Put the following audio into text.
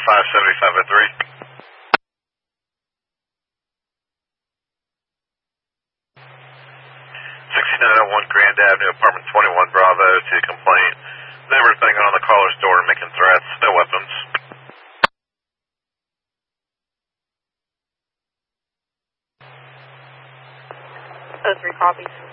575 at 3. 6901 Grand Avenue, apartment 21 Bravo to complaint. Never banging on the caller's door and making threats. No weapons. 03 copies.